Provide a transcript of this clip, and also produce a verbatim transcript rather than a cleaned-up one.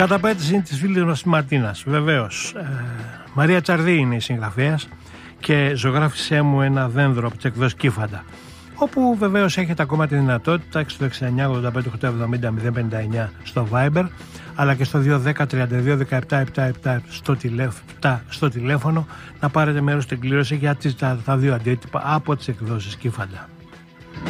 Καταπέτηση της φίλης μας Μαρτίνας, βεβαίως. Ε, Μαρία Τσαρδί είναι η συγγραφέας και ζωγράφισέ μου ένα δένδρο από τις εκδόσεις Κύφαντα. Όπου βεβαίως έχετε ακόμα τη δυνατότητα στο εξήντα εννιά ογδόντα πέντε οκτακόσια εβδομήντα μηδέν πενήντα εννιά στο Viber, αλλά και στο δύο δέκα τριάντα δύο δεκαεπτά εβδομήντα επτά στο, τηλέφ- στο τηλέφωνο να πάρετε μέρος στην κλήρωση για τις, τα, τα δύο αντίτυπα από τις εκδόσεις Κύφαντα.